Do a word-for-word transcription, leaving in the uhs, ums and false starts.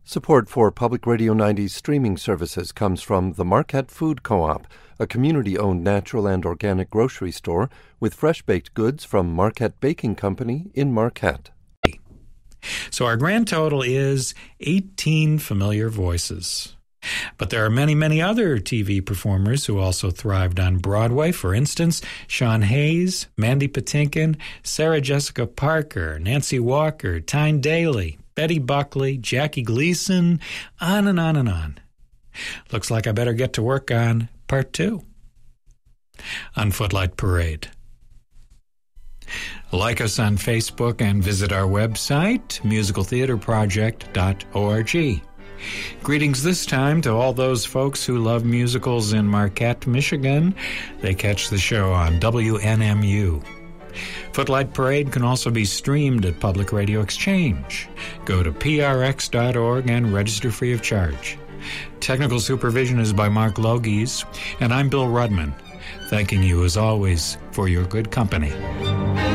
Support for Public Radio ninety's streaming services comes from the Marquette Food Co-op, a community-owned natural and organic grocery store with fresh-baked goods from Marquette Baking Company in Marquette. So our grand total is eighteen familiar voices. But there are many, many other T V performers who also thrived on Broadway. For instance, Sean Hayes, Mandy Patinkin, Sarah Jessica Parker, Nancy Walker, Tyne Daly, Betty Buckley, Jackie Gleason, on and on and on. Looks like I better get to work on part two on Footlight Parade. Like us on Facebook and visit our website, musical theater project dot org. Greetings this time to all those folks who love musicals in Marquette, Michigan. They catch the show on W N M U. Footlight Parade can also be streamed at Public Radio Exchange. Go to P R X dot org and register free of charge. Technical supervision is by Mark Logies, and I'm Bill Rudman, thanking you as always for your good company.